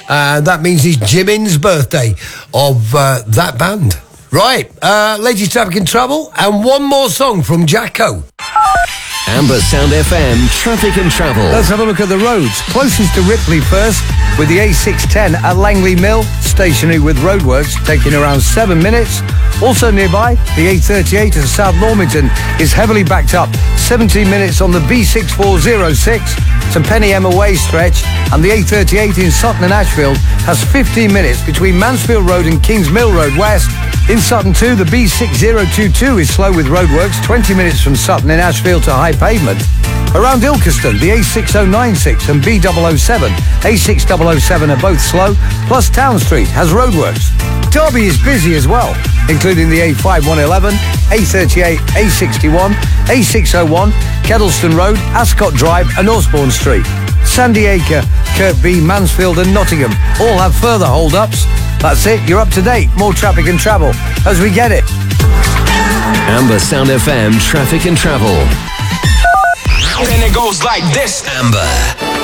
That means it's Jimin's birthday of that band. Right, Lady Traffic in Trouble, and one more song from Jacko. Amber Sound FM, Traffic and Travel. Let's have a look at the roads. Closest to Ripley first, with the A610 at Langley Mill, stationary with roadworks, taking around 7 minutes. Also nearby, the A38 at South Normington is heavily backed up, 17 minutes on the B6406 to Penny Emma Way stretch, and the A38 in Sutton and Ashfield has 15 minutes between Mansfield Road and Kings Mill Road West. In Sutton too, the B6022 is slow with roadworks, 20 minutes from Sutton in Ashfield to High Pavement. Around Ilkeston, the A6096 and B007, A6007 are both slow, plus Town Street has roadworks. Derby is busy as well, including the A5111, A38, A61, A601, Kettleston Road, Ascot Drive and Osborne Street. Sandy Acre, Kirkby, Mansfield and Nottingham all have further hold-ups. That's it, you're up to date. More traffic and travel as we get it. Amber Sound FM, Traffic and Travel. And it goes like this. Amber.